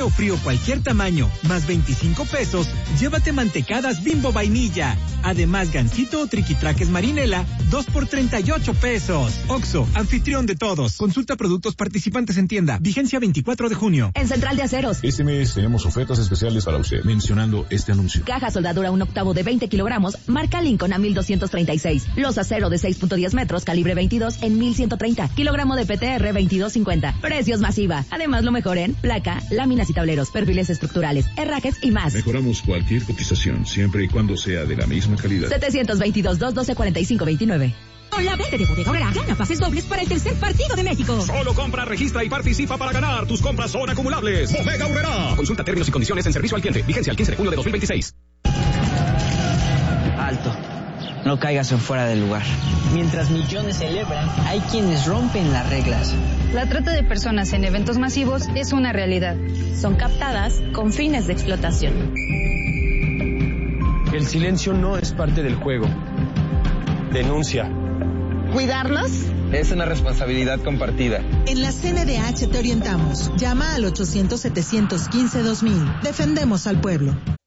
o frío cualquier tamaño, más 25 pesos, llévate mantecadas Bimbo Vainilla. Además, gansito o triquitraques marinela, 2 por 38 pesos. Oxxo, anfitrión de todos. Consulta productos participantes en tienda. Vigencia 24 de junio. En Central de Aceros. Este mes tenemos ofertas especiales para usted, mencionando este anuncio. Caja soldadura 1/8 de 20 kilogramos, marca Lincoln a 1,236. Los acero de 6.10 metros, calibre 22 en 1,130. Kilogramo de PTR 22.50. Precios masiva. Además, lo mejor en placa, láminas y tableros, perfiles estructurales, herrajes y más. Mejoramos cualquier cotización, siempre y cuando sea de la misma calidad. 722-212-4529. Con la venta de Bodega Aurrera, gana pases dobles para el tercer partido de México. Solo compra, registra y participa para ganar. Tus compras son acumulables. Bodega Aurrera. Consulta términos y condiciones en servicio al cliente. Vigencia al 15 de junio de 2026. Alto. No caigas en fuera del lugar. Mientras millones celebran, hay quienes rompen las reglas. La trata de personas en eventos masivos es una realidad. Son captadas con fines de explotación. El silencio no es parte del juego. Denuncia. ¿Cuidarnos? Es una responsabilidad compartida. En la CNDH te orientamos. Llama al 800-715-2000. Defendemos al pueblo.